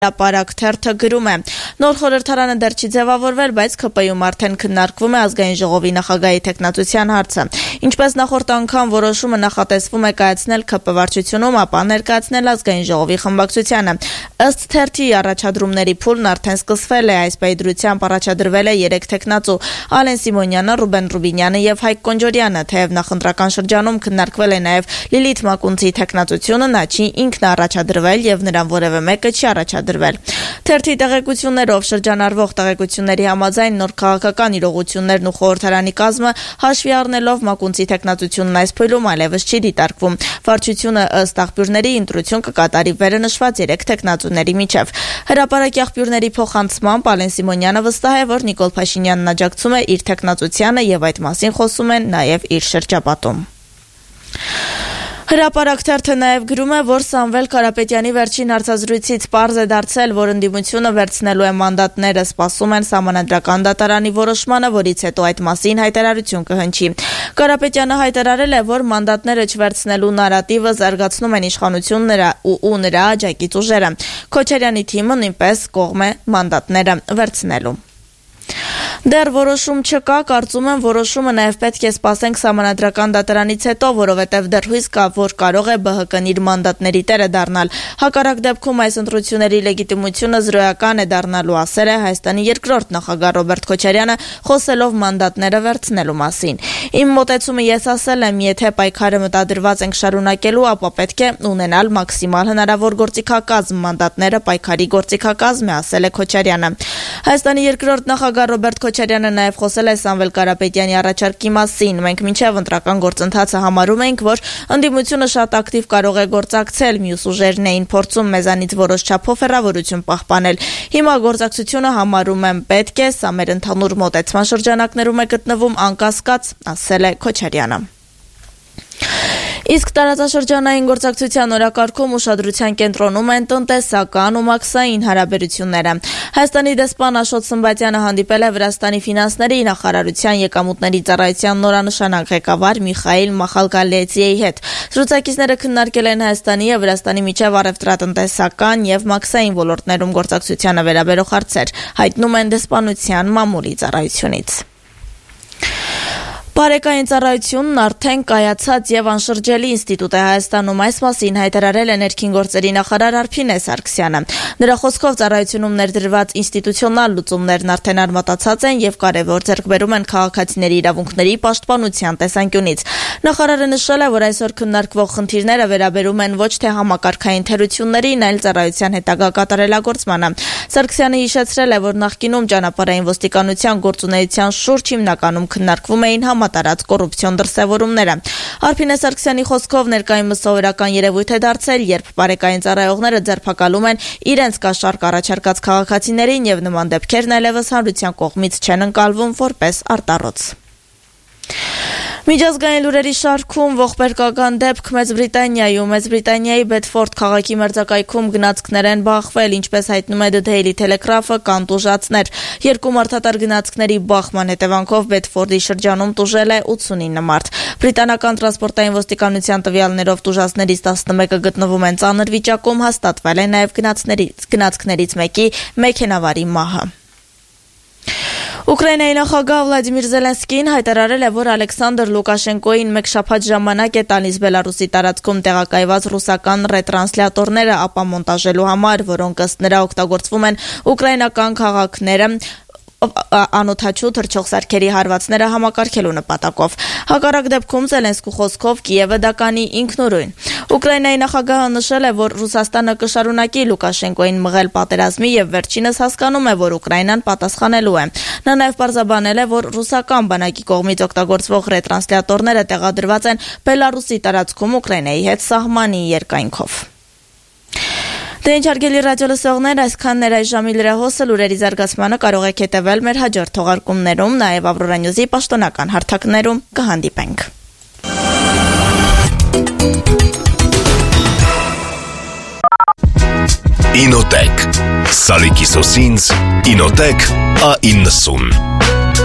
Հրապարակ թերթը գրում է. նոր խորհրդարանը դեռ չի ձևավորվել, բայց ՔՊ-ում արդեն քննարկվում է ազգային ժողովի նախագահի թեկնածության հարցը։ Ինչպես նախորդ անգամ որոշումը նախատեսվում է կայացնել ՔՊ վարչությունում, ապա ներկայացնել ազգային ժողովի խմբակցությանը։ Ըստ թերթի առաջադրումների փուլն արդեն սկսվել է, այս պայդրությամբ առաջադրվել է 3 թեկնածու՝ Ալեն Սիմոնյանը, Ռուբեն Ռուբինյանը եւ Հայկ Կոնջորյանը, թեև նախընտրական շրջանում քննարկվել է նաեւ Լիլիթ Մակունցի թեկնածությունը, նա չի ինքն առաջադրվել եւ նրան որևէ մեկը չի առաջադրվել։ Թերթի տեղեկություններով շրջանառվող տեղեկությունների համաձայն նոր քաղաքական իրողություններն ու խորհրդարանի կազմը հաշվի առնելով Մակունցի թեկնածությունն այս փուլում այլևս չի դիտարկվում։ Վարչությունը ըստ աղբյուրների ընտրություն կկատարի վերնշված 3 թեկնածուների միջև։ Հրապարակի աղբյուրների փոխանցմամբ Ալեն Սիմոնյանը վստահ է, որ Նիկոլ Փաշինյանն աջակցում է իր թեկնածությանը եւ այդ մասին խոսում են նաեւ իր շրջապատում։ Հրապարակ թերթը նաև գրում է, որ Սամվել Կարապետյանի վերջին հարցազրույցից պարզ է դարձել, որ ընդդիմությունը վերցնելու է մանդատները, սպասում են Սահմանադրական դատարանի որոշմանը, որից հետո այդ մասին հայտարարություն կհնչի։ Կարապետյանը հայտարարել է, որ մանդատները չվերցնելու նարատիվը զարգացնում են իշխանությունները ու նրա աջակից ուժերը։ Քոչարյանի թիմը նույնպես կողմ է մանդատները վերցնելու։ Դեռ որոշում չկա, կարծում եմ որոշումը նաև պետք է սպասենք Սահմանադրական դատարանից հետո, որովհետև դեռ հույս կա, որ կարող է ԲՀԿ-ն իր մանդատների տերը դառնալ։ Հակառակ դեպքում այս ընտրությունների լեգիտիմությունը զրոյական է դառնալու, ասել է Հայաստանի երկրորդ նախագահ Ռոբերտ Քոչարյանը, խոսելով մանդատները վերցնելու մասին։ Իմ մոտեցումը ես ասել եմ, եթե պայքարը մտադրված ենք շարունակելու, ապա պետք է ունենալ մաքսիմալ հնարավոր գործիքակազմ, մանդատները պայքարի գործիքակազմ է, ասել է Քոչարյանը։ Հայաստանի երկրորդ նախագահ Ռոբերտ Քոչարյանը նաև խոսել է Սամվել Կարապետյանի առաջարկի մասին։ Մենք մինչև ընտրական գործընթացը համարում ենք, որ ընդդիմությունը շատ ակտիվ կարող է գործակցել, մյուս ուժերն էին փորձում մեզանից որոշ չափով հեռավորություն պահպանել։ Հիմա գործակցությունը համարում եմ պետք է, սա մեր ընդհանուր մոտեցման շրջանակներում է գտնվում անկասկած, ասել է Քոչարյանը։ Իսկ տարածաշրջանային գործակցության օրակարգում ուշադրության կենտրոնում են տնտեսական ու մաքսային հարաբերությունները։ Հայաստանի դեսպան Աշոտ Սմբատյանը հանդիպել է Վրաստանի ֆինանսների նախարարության եկամուտների ծառայության նորանշանակ ղեկավար Միխայիլ Մախալկալիեցիի հետ։ Զրուցակիցները քննարկել են Հայաստանի եւ Վրաստանի միջև առևտրատնտեսական եւ մաքսային ոլորտներում գործակցությանը վերաբերող հարցեր, հայտնում են դեսպանության մամուլի ծառայությունից։ Բարեկային ծառայությունն արդեն կայացած եւ անշրջելի ինստիտուտ է Հայաստանում, այս մասին հայտարարել է ներքին գործերի նախարար Արփինե Սարգսյանը։ Նրա խոսքով ծառայությունում ներդրված ինստիտուցիոնալ լուծումներն արդեն արմատացած են եւ կարեւոր ձեռքբերում են քաղաքացիների իրավունքների պաշտպանության տեսանկյունից։ Նախարարը նշել է, որ այսօր քննարկվող խնդիրները վերաբերում են ոչ թե համակարգային թերություններին, այլ ծառայության հետագա կատարելագործմանը։ Սարգսյանը հիշեցրել է, որ նախկինում ճանապարհային ոստիկանության գործունեության շուրջ հիմնականում քննարկվում էին համատարած կոռուպցիոն դրսևորումները։ Արփինե Սարգսյանի խոսքով ներկայումս սովորական երևույթ է դարձել, երբ բարեկային ծառայողները ձերբակալում են իրենց կաշառք առաջարկած քաղաքացիներին եւ նման դեպքերն այլևս հանրության կողմից չեն ընկալվում որպես արտառոց։ Միջազգային լուրերի շարքում ողբերգական դեպք Մեծ Բրիտանիայում։ Մեծ Բրիտանիայի Բեդֆորդ քաղաքի մերձակայքում գնացքներ են բախվել, ինչպես հայտնում է The Daily Telegraph-ը, կան տուժածներ։ 2 մարդատար գնացքների բախման հետևանքով Բեդֆորդի շրջանում տուժել է 89 մարդ։ Բրիտանական տրանսպորտային ոստիկանության տվյալներով տուժածներից 11-ը գտնվում են ծանր վիճակում, հաստատվել է նաև գնացքներից մեկի մեքենավարի մահը։ Ուկրաինայի նախագահ Վլադիմիր Զելենսկին հայտարարել է, որ Ալեքսանդր Լուկաշենկոին 1 շաբաթ ժամանակ է տալիս Բելարուսի տարածքում տեղակայված ռուսական ռետրանսլյատորները ապամոնտաժելու համար, որոնք ըստ նրա օգտագործվում են ուկրաինական քաղաքները անօդաչու թռչող սարքերի հարվածները համակարգելու նպատակով։ Հակառակ դեպքում Զելենսկու խոսքով Կիևը դա կանի ինքնուրույն։ Ուկրաինայի նախագահը նշել է, որ Ռուսաստանը կշարունակի Լուկաշենկոին մղել պատերազմի եւ վերջինս հասկանում է, որ Ուկրաինան պատասխանելու է։ Նա նաև պարզաբանել է, որ ռուսական բանակի կողմից օգտագործվող ռետրանսլյատորները տեղադրված են Բելարուսի տարածքում Ուկրաինայի հետ սահմանի երկայնքով։ Դե ինչ հարգելի ռադիոլսողներ, այսքանն էր այս ժամի լրահոսը, լուրերի զարգացմանը կարող եք հետևել մեր հաջորդ թողարկումներում, նաև Ավրորա Նյուզի պաշտոնական հարթակներում կհանդիպենք։ Ինոտեք, Սալիկի սոսինձ, Ինոտեք A90